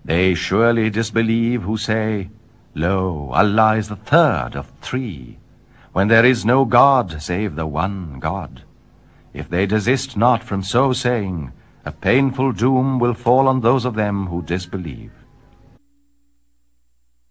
They surely disbelieve who say, Lo, Allah is the third of three, when there is no God save the one God. If they desist not from so saying, a painful doom will fall on those of them who disbelieve.